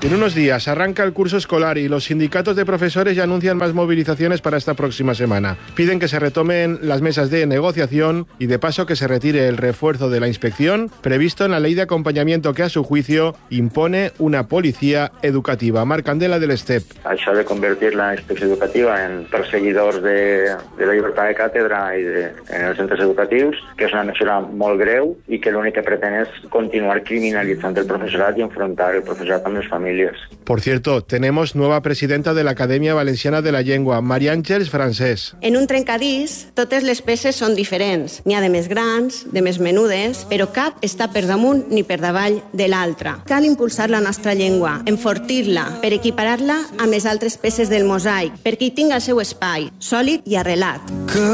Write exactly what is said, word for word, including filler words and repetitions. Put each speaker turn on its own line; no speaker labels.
En unos días arranca el curso escolar y los sindicatos de profesores ya anuncian más movilizaciones para esta próxima semana. Piden que se retomen las mesas de negociación y de paso que se retire el refuerzo de la inspección previsto en la ley de acompanyamiento que a su juicio impone una policía educativa. Marc Candela del Estep.
Això de convertir la inspecció educativa en perseguidors de, de la llibertat de càtedra i de, en els centres educatius, que és una mesura molt greu i que l'únic que pretén és continuar criminalitzant el professorat i enfrontar el professorat amb les famílies.
Por cierto, tenemos nueva presidenta de la Academia Valenciana de la Llengua, Maria Àngels Francés.
En un trencadís, totes les peces són diferents. N'hi ha de més grans, de més menudes, però cap està per damunt ni per davall de l'altra. Cal impulsar la nostra llengua, enfortir-la, per equiparar-la amb les altres peces del mosaic, perquè hi tingui el seu espai, sòlid i arrelat.